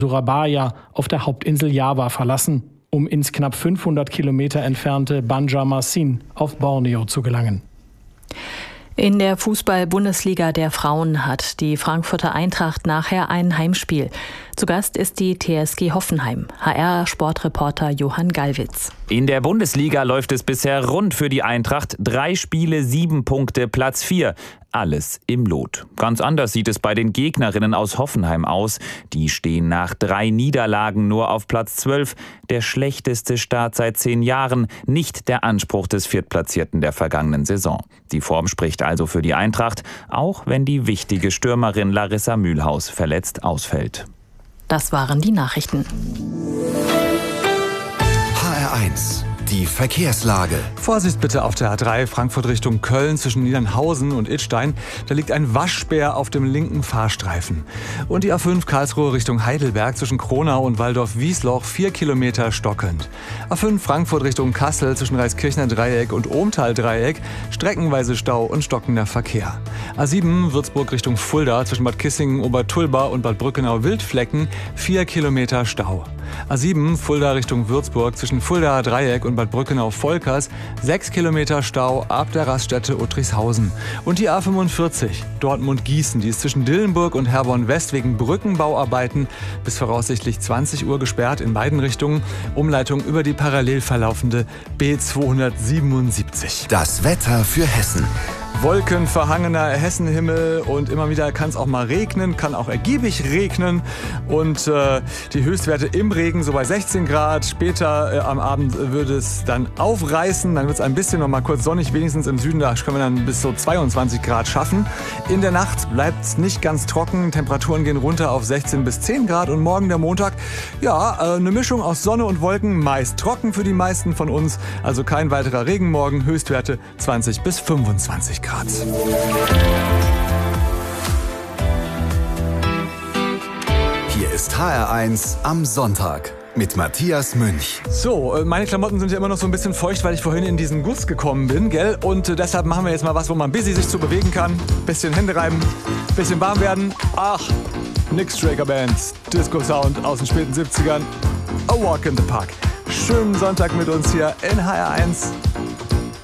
Surabaya auf der Hauptinsel Java verlassen, um ins knapp 500 Kilometer entfernte Banjarmasin auf Borneo zu gelangen. In der Fußball-Bundesliga der Frauen hat die Frankfurter Eintracht nachher ein Heimspiel. Zu Gast ist die TSG Hoffenheim. HR-Sportreporter Johann Gallwitz. In der Bundesliga läuft es bisher rund für die Eintracht. 3 Spiele, 7 Punkte, Platz 4. Alles im Lot. Ganz anders sieht es bei den Gegnerinnen aus Hoffenheim aus. Die stehen nach 3 Niederlagen nur auf Platz 12. Der schlechteste Start seit 10 Jahren. Nicht der Anspruch des Viertplatzierten der vergangenen Saison. Die Form spricht also für die Eintracht, auch wenn die wichtige Stürmerin Larissa Mühlhaus verletzt ausfällt. Das waren die Nachrichten. HR1, die Verkehrslage. Vorsicht bitte auf der A3 Frankfurt Richtung Köln zwischen Niedernhausen und Idstein. Da liegt ein Waschbär auf dem linken Fahrstreifen. Und die A5 Karlsruhe Richtung Heidelberg zwischen Kronau und Waldorf-Wiesloch 4 Kilometer stockend. A5 Frankfurt Richtung Kassel zwischen Reiskirchner Dreieck und Ohmtal Dreieck streckenweise Stau und stockender Verkehr. A7 Würzburg Richtung Fulda zwischen Bad Kissingen, Obertulba und Bad Brückenau-Wildflecken 4 Kilometer Stau. A7 Fulda Richtung Würzburg zwischen Fuldaer Dreieck und Bad Brückenau-Volkers 6 Kilometer Stau ab der Raststätte Uttrichshausen. Und die A45 Dortmund-Gießen, die ist zwischen Dillenburg und Herborn-West wegen Brückenbauarbeiten bis voraussichtlich 20 Uhr gesperrt in beiden Richtungen. Umleitung über die parallel verlaufende B277. Das Wetter für Hessen. Wolkenverhangener Hessenhimmel und immer wieder kann es auch mal regnen, kann auch ergiebig regnen und die Höchstwerte im Regen so bei 16 Grad. Später am Abend würde es dann aufreißen, dann wird es ein bisschen noch mal kurz sonnig, wenigstens im Süden, da können wir dann bis so 22 Grad schaffen. In der Nacht bleibt es nicht ganz trocken, Temperaturen gehen runter auf 16 bis 10 Grad und morgen der Montag, ja, eine Mischung aus Sonne und Wolken, meist trocken für die meisten von uns, also kein weiterer Regen morgen, Höchstwerte 20 bis 25 Grad. Hier ist HR1 am Sonntag mit Matthias Münch. So, meine Klamotten sind ja immer noch so ein bisschen feucht, weil ich vorhin in diesen Guss gekommen bin, gell? Und deshalb machen wir jetzt mal was, wo man busy sich zu bewegen kann. Bisschen Hände reiben, bisschen warm werden. Ach, nix Straker Bands, Disco Sound aus den späten 70ern. A Walk in the Park. Schönen Sonntag mit uns hier in HR1.